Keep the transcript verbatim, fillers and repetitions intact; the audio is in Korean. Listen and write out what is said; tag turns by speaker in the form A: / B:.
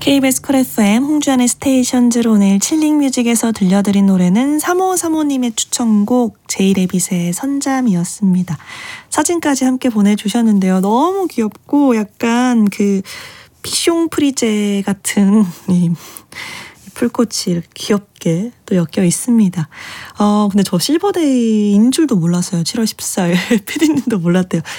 A: 케이비에스 쿨 에프엠 홍주연의 스테이션즈로 오늘 칠링뮤직에서 들려드린 노래는 삼오삼오님의 추천곡 제이레빗의 선잠이었습니다. 사진까지 함께 보내주셨는데요. 너무 귀엽고 약간 그 피숑 프리제 같은 이 풀꽃이 이렇게 귀엽게 또 엮여 있습니다. 어, 근데 저 실버데이인 줄도 몰랐어요. 칠월 십사일 피디님도 몰랐대요.